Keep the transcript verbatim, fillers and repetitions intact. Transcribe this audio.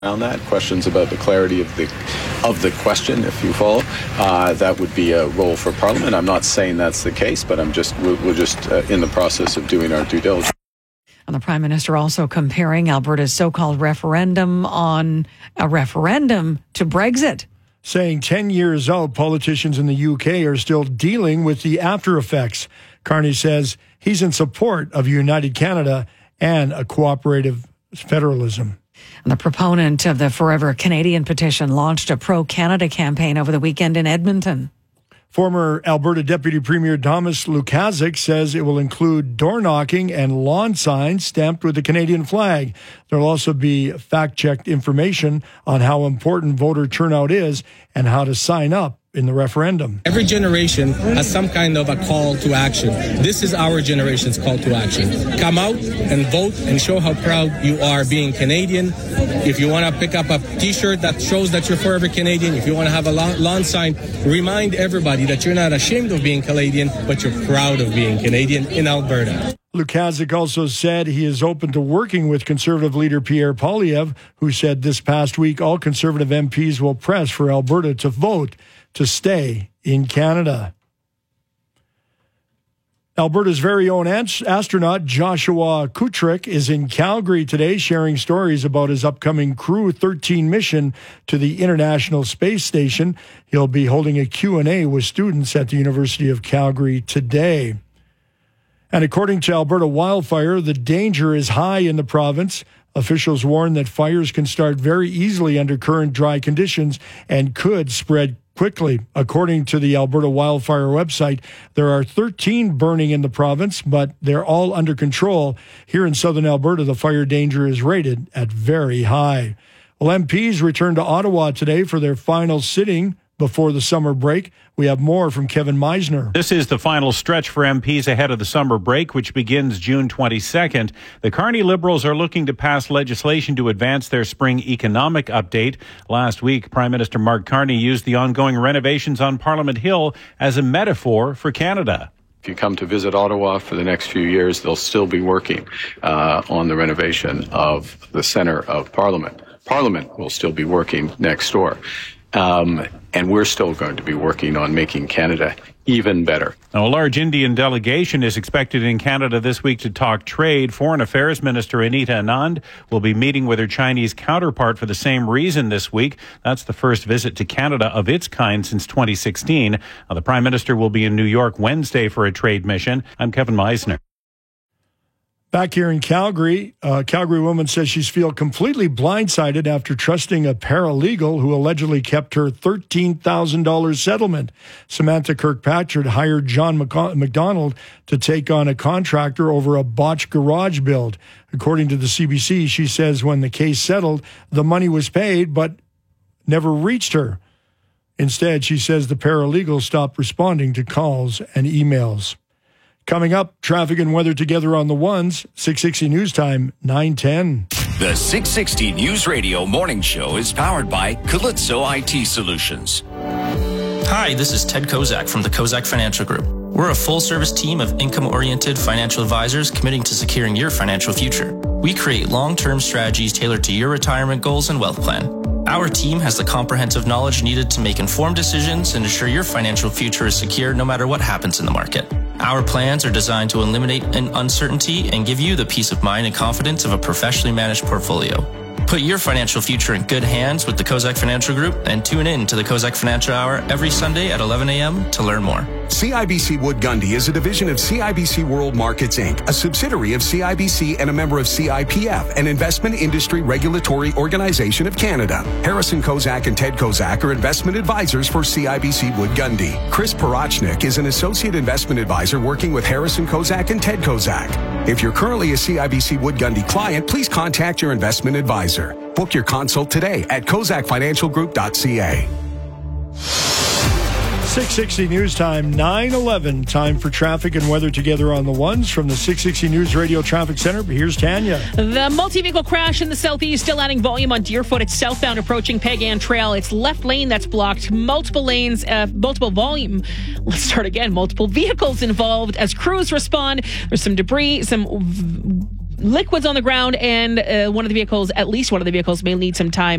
around that, questions about the clarity of the of the question, if you follow, uh, that would be a role for Parliament. I'm not saying that's the case, but I'm just we're, we're just uh, in the process of doing our due diligence. And the Prime Minister also comparing Alberta's so-called referendum on a referendum to Brexit. Saying ten years out, politicians in the U K are still dealing with the after effects. Carney says he's in support of United Canada and a cooperative federalism. And the proponent of the Forever Canadian petition launched a pro-Canada campaign over the weekend in Edmonton. Former Alberta Deputy Premier Thomas Lukaszuk says it will include door knocking and lawn signs stamped with the Canadian flag. There will also be fact-checked information on how important voter turnout is and how to sign up in the referendum. Every generation has some kind of a call to action. This is our generation's call to action. Come out and vote and show how proud you are being Canadian. If you want to pick up a t-shirt that shows that you're forever Canadian, if you want to have a lawn sign, remind everybody that you're not ashamed of being Canadian, but you're proud of being Canadian in Alberta. Lukaszuk also said he is open to working with Conservative leader Pierre Poilievre, who said this past week all Conservative M Ps will press for Alberta to vote to stay in Canada. Alberta's very own astronaut Joshua Kutrick is in Calgary today sharing stories about his upcoming Crew thirteen mission to the International Space Station. He'll be holding a Q and A with students at the University of Calgary today. And according to Alberta Wildfire, the danger is high in the province. Officials warn that fires can start very easily under current dry conditions and could spread quickly. According to the Alberta Wildfire website, there are thirteen burning in the province, but they're all under control. Here in southern Alberta, the fire danger is rated at very high. Well, M Ps return to Ottawa today for their final sitting before the summer break. We have more from Kevin Meisner. This is the final stretch for M Ps ahead of the summer break, which begins June twenty-second. The Carney Liberals are looking to pass legislation to advance their spring economic update. Last week, Prime Minister Mark Carney used the ongoing renovations on Parliament Hill as a metaphor for Canada. If you come to visit Ottawa for the next few years, they'll still be working uh, on the renovation of the centre of Parliament. Parliament will still be working next door. Um, and we're still going to be working on making Canada even better. Now, a large Indian delegation is expected in Canada this week to talk trade. Foreign Affairs Minister Anita Anand will be meeting with her Chinese counterpart for the same reason this week. That's the first visit to Canada of its kind since twenty sixteen. Now, the Prime Minister will be in New York Wednesday for a trade mission. I'm Kevin Meisner. Back here in Calgary, a Calgary woman says she's feel completely blindsided after trusting a paralegal who allegedly kept her thirteen thousand dollars settlement. Samantha Kirkpatrick hired John McDonald to take on a contractor over a botched garage build. According to the C B C, she says when the case settled, the money was paid but never reached her. Instead, she says the paralegal stopped responding to calls and emails. Coming up, traffic and weather together on the ones. six sixty News Time, nine ten. The six sixty News Radio Morning Show is powered by Calypso I T Solutions. Hi, this is Ted Kozak from the Kozak Financial Group. We're a full-service team of income-oriented financial advisors committing to securing your financial future. We create long-term strategies tailored to your retirement goals and wealth plan. Our team has the comprehensive knowledge needed to make informed decisions and ensure your financial future is secure no matter what happens in the market. Our plans are designed to eliminate an uncertainty and give you the peace of mind and confidence of a professionally managed portfolio. Put your financial future in good hands with the Kozak Financial Group and tune in to the Kozak Financial Hour every Sunday at eleven a.m. to learn more. C I B C Wood Gundy is a division of C I B C World Markets, Incorporated, a subsidiary of C I B C and a member of C I P F, an investment industry regulatory organization of Canada. Harrison Kozak and Ted Kozak are investment advisors for C I B C Wood Gundy. Chris Parachnik is an associate investment advisor working with Harrison Kozak and Ted Kozak. If you're currently a C I B C Wood Gundy client, please contact your investment advisor. Book your consult today at kozak financial group dot c a. six sixty News Time, nine eleven. Time for traffic and weather together on the ones from the six sixty News Radio Traffic Center. Here's Tanya. The multi-vehicle crash in the southeast still adding volume on Deerfoot. It's southbound approaching Peg Ann Trail. It's left lane that's blocked. Multiple lanes, uh, multiple volume. Let's start again. Multiple vehicles involved as crews respond. There's some debris, some... V- liquids on the ground, and uh, one of the vehicles, at least one of the vehicles, may need some time